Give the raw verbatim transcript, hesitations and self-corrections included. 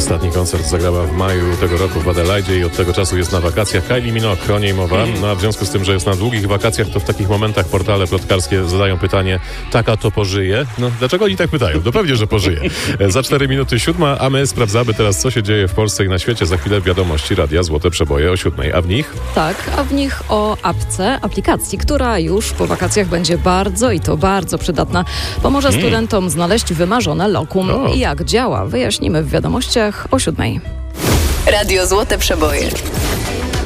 Ostatni koncert zagrała w maju tego roku w Adelaide i od tego czasu jest na wakacjach. Kylie Minogue, o niej mowa. No a w związku z tym, że jest na długich wakacjach, to w takich momentach portale plotkarskie zadają pytanie: taka to pożyje? No dlaczego oni tak pytają? No pewnie, że pożyje. Za cztery minuty siódma, a my sprawdzamy teraz, co się dzieje w Polsce i na świecie. Za chwilę wiadomości Radia Złote Przeboje o siódmej. A w nich? Tak, a w nich o apce, aplikacji, która już po wakacjach będzie bardzo i to bardzo przydatna. Pomoże hmm. studentom znaleźć wymarzone lokum. O. I jak działa, wyjaśnimy w wiadomościach o siódmej. Radio Złote Przeboje.